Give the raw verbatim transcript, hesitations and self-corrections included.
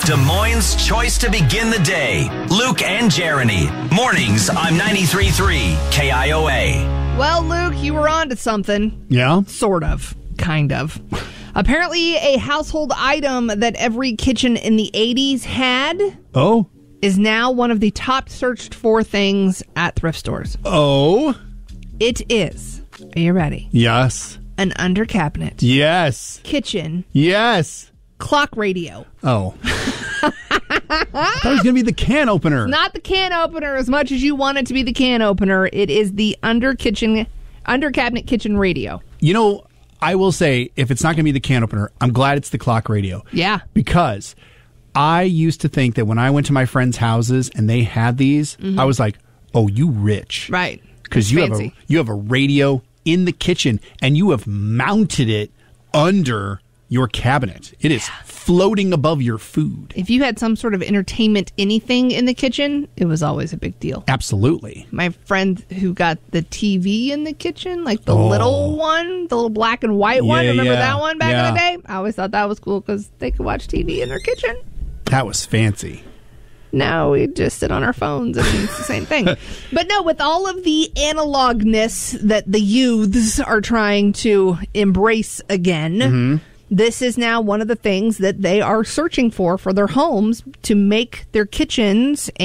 Des Moines' choice to begin the day. Luke and Jeremy. Mornings on ninety-three point three K I O A. Well, Luke, you were on to something. Yeah? Sort of. Kind of. Apparently, a household item that every kitchen in the eighties had Oh? is now one of the top searched for things at thrift stores. Oh? It is. Are you ready? Yes. An under cabinet. Yes. Kitchen. Yes. Clock radio. Oh. I thought it was going to be the can opener. Not the can opener as much as you want it to be the can opener. It is the under kitchen, under cabinet kitchen radio. You know, I will say, if it's not going to be the can opener, I'm glad it's the clock radio. Yeah. Because I used to think that when I went to my friends' houses and they had these, mm-hmm. I was like, oh, you rich. Right. Because you have a you have a radio in the kitchen and you have mounted it under your cabinet. It is floating above your food. If you had some sort of entertainment anything in the kitchen, it was always a big deal. Absolutely. My friend who got the T V in the kitchen, like the oh. little one, the little black and white yeah, one. Remember yeah. that one back yeah. in the day? I always thought that was cool because they could watch T V in their kitchen. That was fancy. Now we just sit on our phones and it's the same thing. But no, with all of the analogness that the youths are trying to embrace again, mm-hmm. this is now one of the things that they are searching for for their homes to make their kitchens